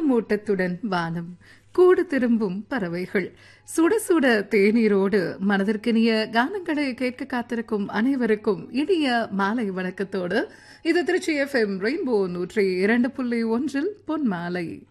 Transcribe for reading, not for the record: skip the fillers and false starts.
மேகமூட்டத்துடன் வானம் கூடு திரும்பும் பறவைகள் சுட சுட தேநீரோடு மனதிற்கினிய கானங்களை கேட்க காத்திருக்கும் அனைவருக்கும் இனிய மாலை வணக்கத்தோடு இது திருச்சி FM ரெயின்போ 102.1 பொன்மாலை.